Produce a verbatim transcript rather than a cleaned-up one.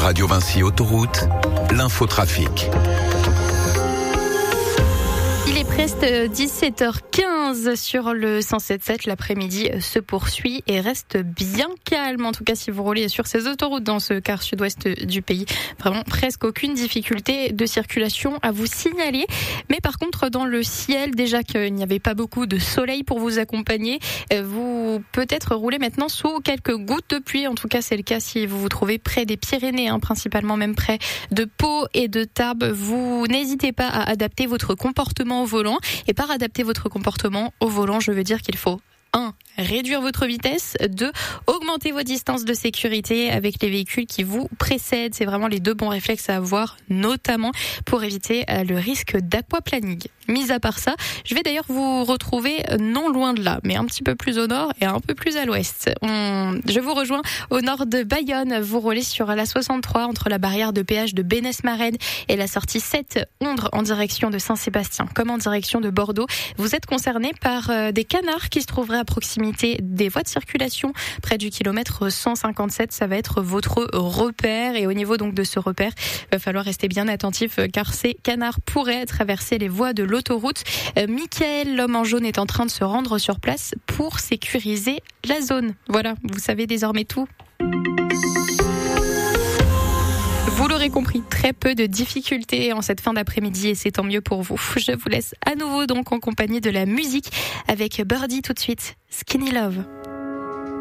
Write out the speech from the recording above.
Radio Vinci Autoroute, l'infotrafic. Il est presque dix-sept heures quinze sur le cent sept sept. L'après-midi se poursuit et reste bien calme. En tout cas, si vous roulez sur ces autoroutes dans ce quart sud-ouest du pays, vraiment presque aucune difficulté de circulation à vous signaler. Mais par contre, dans le ciel, déjà qu'il n'y avait pas beaucoup de soleil pour vous accompagner, vous peut-être roulez maintenant sous quelques gouttes de pluie. En tout cas, c'est le cas si vous vous trouvez près des Pyrénées, hein, principalement même près de Pau et de Tarbes. Vous n'hésitez pas à adapter votre comportement au volant. Et par adapter votre comportement au volant, je veux dire qu'il faut un réduire votre vitesse, deux augmenter vos distances de sécurité avec les véhicules qui vous précèdent. C'est vraiment les deux bons réflexes à avoir, notamment pour éviter le risque d'aquaplaning. Mis à part ça, je vais d'ailleurs vous retrouver non loin de là, mais un petit peu plus au nord et un peu plus à l'ouest. On... Je vous rejoins au nord de Bayonne. Vous roulez sur la soixante-trois entre la barrière de péage de Bénesse-Marennes et la sortie sept Ondres en direction de Saint-Sébastien, comme en direction de Bordeaux. Vous êtes concerné par des canards qui se trouveraient à proximité des voies de circulation près du kilomètre cent cinquante-sept. Ça va être votre repère, et au niveau donc de ce repère, il va falloir rester bien attentif car ces canards pourraient traverser les voies de l'autoroute. Euh, Michael, l'homme en jaune, est en train de se rendre sur place pour sécuriser la zone. Voilà, vous savez désormais tout. Vous l'aurez compris, très peu de difficultés en cette fin d'après-midi et c'est tant mieux pour vous. Je vous laisse à nouveau donc en compagnie de la musique avec Birdie tout de suite, Skinny Love.